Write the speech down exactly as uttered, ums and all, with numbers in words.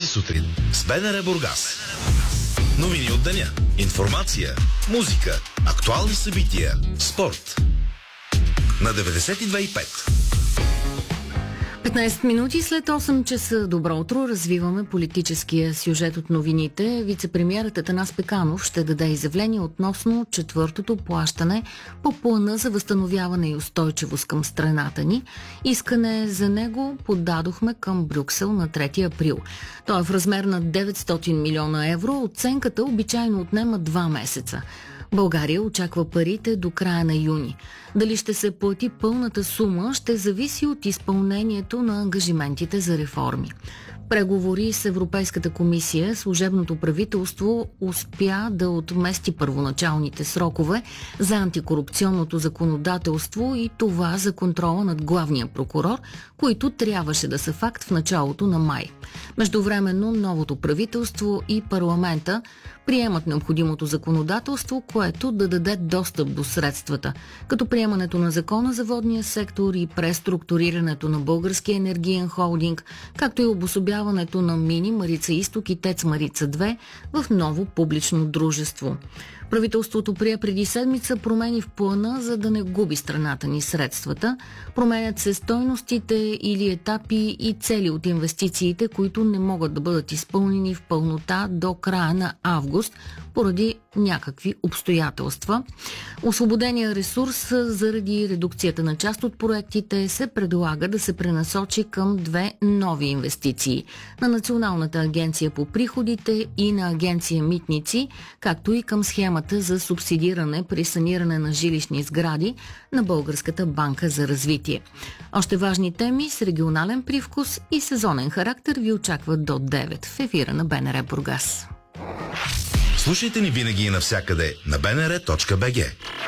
сутрин с БНР Бургас. Новини от деня, информация, музика, актуални събития, спорт. На деветдесет и две и пет. петнайсет минути след осем часа. Добро утро. Развиваме политическия сюжет от новините. Вицепремиерът Атанас Пеканов ще даде изявление относно четвъртото плащане по плана за възстановяване и устойчивост към страната ни. Искане за него подадохме към Брюксел на трети април. Той е в размер на деветстотин милиона евро. Оценката обичайно отнема два месеца. България очаква парите до края на юни. Дали ще се плати пълната сума, ще зависи от изпълнението на ангажиментите за реформи. Преговори с Европейската комисия, служебното правителство успя да отмести първоначалните срокове за антикорупционното законодателство и това за контрола над главния прокурор, които трябваше да са факт в началото на май. Междувременно новото правителство и парламента приемат необходимото законодателство, което да даде достъп до средствата, като приемането на закона за водния сектор и преструктурирането на Българския енергиен холдинг, както и обособяването на Мини Марица Изток и ТЕЦ Марица две в ново публично дружество. Правителството прие преди седмица промени в плана, за да не губи страната ни средствата. Променят се стойностите или етапи и цели от инвестициите, които не могат да бъдат изпълнени в пълнота до края на август поради някакви обстоятелства. Освободения ресурс заради редукцията на част от проектите се предлага да се пренасочи към две нови инвестиции на Националната агенция по приходите и на Агенция Митници, както и към схемата за субсидиране при саниране на жилищни сгради на Българската банка за развитие. Още важни теми с регионален привкус и сезонен характер ви очакват до девет в ефира на БНР Бургас. Слушайте ни винаги и навсякъде на бнр точка бг.